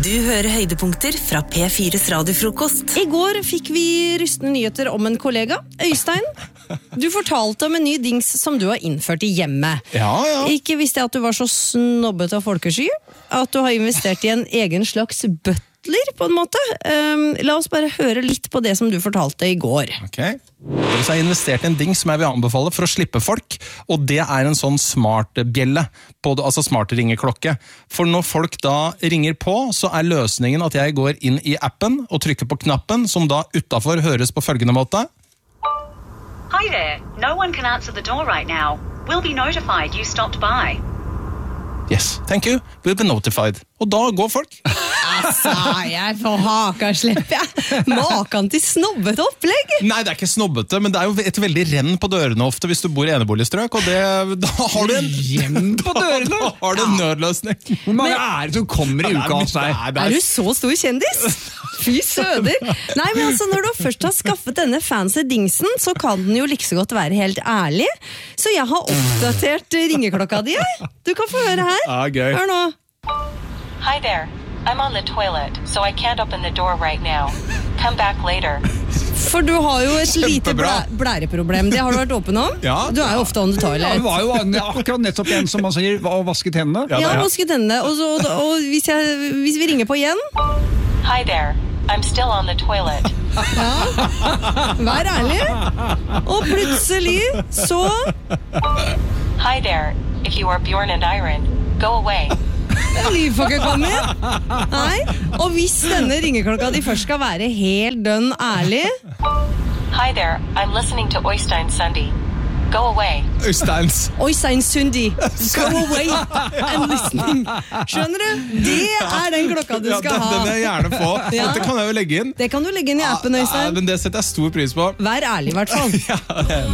Du hører høydepunkter fra P4's radiofrokost. I går fikk vi rystende nyheter om en kollega, Øystein. Du fortalte om en ny dings som du har innført i hjemmet. Ja. Ikke visste jeg at du var så snobbet av folkesky, at du har investert i en egen slags butler, på en måte. La oss bare høre litt på det som du fortalte i går. Ok. Så jeg har investert i en ding som jeg vil anbefale for å slippe folk, og det er en sånn smart bjelle, altså smart ringeklokke. For når folk da ringer på, så er løsningen at jeg går inn i appen og trykker på knappen, som da utenfor høres på følgende måte. Hi there. No one can answer the door right now. We'll be notified you stopped by. Yes, thank you. We'll be notified. Og da går folk. Altså, jeg får hakaslepp, jeg. Maken til snobbet opplegg. Nei, det er ikke snobbete, men det er jo et veldig renn på dørene ofte hvis du bor i eneboligstrøk, og da har du en renn på dørene? Da har du en nødløsning. Hvor mange er det som kommer i uka hos deg? Er du så stor kjendis? Fy søder. Nei, men altså, når du først har skaffet denne fancy dingsen, så kan den jo like så godt være helt ærlig. Så jeg har oppdatert ringeklokka di, jeg. Du kan få høre her. Ja, gøy. Hør nå. Hi there. I'm on the toilet, so I can't open the door right now. Come back later. For du har jo et lite Kjempebra. blæreproblem. Det har du vært åpen om? Ja. Du er jo ofte on the Ja, toilet. det var jo akkurat nettopp en som man sier, å vaske tennene. Ja, vaske tennene. Og hvis vi ringer på igjen, Hi there. I'm still on the toilet. vær ærlig. Og plutselig så Hi there. If you are Bjorn and Iron, go away. Livfolket kommer. Nei. Og hvis denne ringeklokka di først skal være helt dønn ærlig, Hi there. I'm listening to Oystein Sunday. Go away. Øystein Sundi, go away and listening. Skjønner du? Det er den klokka du skal ha. Den vil jeg gjerne få. Ja. Dette kan jeg jo legge inn. Det kan du legge inn i appen, Ja, Øystein. men det setter jeg stor pris på. Vær ærlig, i hvert fall. Ja, det er enig.